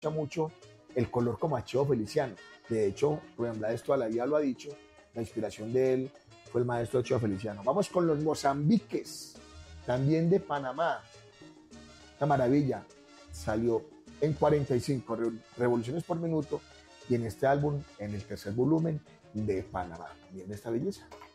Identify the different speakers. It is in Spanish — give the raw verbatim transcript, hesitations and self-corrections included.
Speaker 1: mucho el color como a Cheo Feliciano. De hecho, Rubén Blades toda la vida lo ha dicho, la inspiración de él fue el maestro Cheo Feliciano. Vamos con los Mozambiques, también de Panamá. Esta maravilla salió en cuarenta y cinco revoluciones por minuto y en este álbum, en el tercer volumen de Panamá. También de esta belleza.